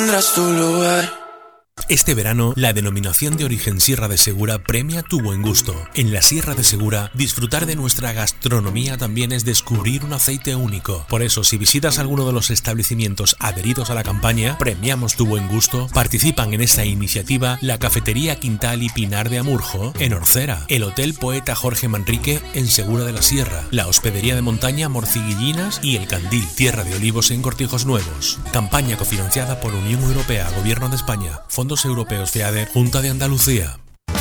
tendrás tu lugar. Este verano, la denominación de origen Sierra de Segura premia tu buen gusto. En la Sierra de Segura, disfrutar de nuestra gastronomía también es descubrir un aceite único. Por eso, si visitas alguno de los establecimientos adheridos a la campaña Premiamos tu buen gusto, participan en esta iniciativa la Cafetería Quintal y Pinar de Amurjo, en Orcera, el Hotel Poeta Jorge Manrique, en Segura de la Sierra, la Hospedería de Montaña Morciguillinas y El Candil, Tierra de Olivos en Cortijos Nuevos. Campaña cofinanciada por Unión Europea, Gobierno de España, Fondos Europeos FEADER, Junta de Andalucía.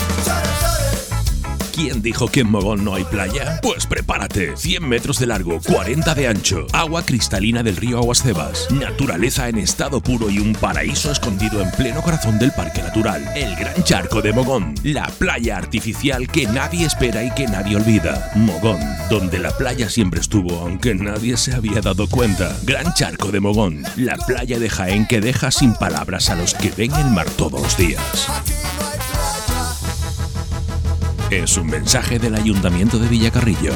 ¿Quién dijo que en Mogón no hay playa? Pues prepárate. 100 metros de largo, 40 de ancho. Agua cristalina del río Aguascebas. Naturaleza en estado puro y un paraíso escondido en pleno corazón del Parque Natural. El Gran Charco de Mogón. La playa artificial que nadie espera y que nadie olvida. Mogón, donde la playa siempre estuvo, aunque nadie se había dado cuenta. Gran Charco de Mogón. La playa de Jaén que deja sin palabras a los que ven el mar todos los días. Es un mensaje del Ayuntamiento de Villacarrillo.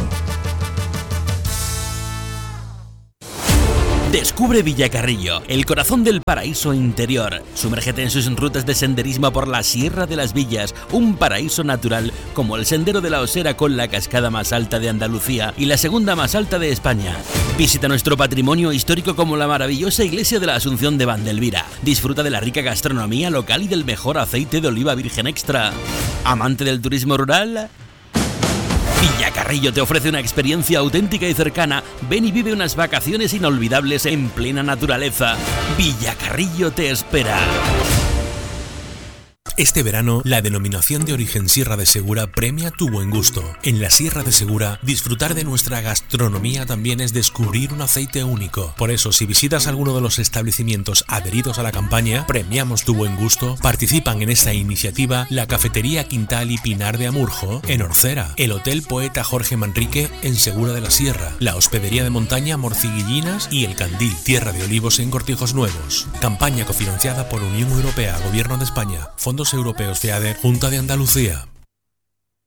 Descubre Villacarrillo, el corazón del paraíso interior. Sumérgete en sus rutas de senderismo por la Sierra de las Villas, un paraíso natural como el Sendero de la Osera con la cascada más alta de Andalucía y la segunda más alta de España. Visita nuestro patrimonio histórico como la maravillosa iglesia de la Asunción de Vandelvira. Disfruta de la rica gastronomía local y del mejor aceite de oliva virgen extra. ¿Amante del turismo rural? Villacarrillo te ofrece una experiencia auténtica y cercana. Ven y vive unas vacaciones inolvidables en plena naturaleza. Villacarrillo te espera. Este verano, la denominación de origen Sierra de Segura premia tu buen gusto. En la Sierra de Segura, disfrutar de nuestra gastronomía también es descubrir un aceite único. Por eso, si visitas alguno de los establecimientos adheridos a la campaña Premiamos tu buen gusto, participan en esta iniciativa la Cafetería Quintal y Pinar de Amurjo, en Orcera, el Hotel Poeta Jorge Manrique, en Segura de la Sierra, la Hospedería de Montaña Morciguillinas y El Candil, Tierra de Olivos en Cortijos Nuevos. Campaña cofinanciada por Unión Europea, Gobierno de España, Fondos Europeos FEADER, Junta de Andalucía.